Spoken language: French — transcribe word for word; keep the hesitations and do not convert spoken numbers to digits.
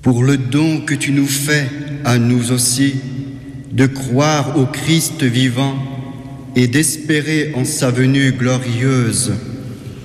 pour le don que tu nous fais à nous aussi, de croire au Christ vivant et d'espérer en sa venue glorieuse.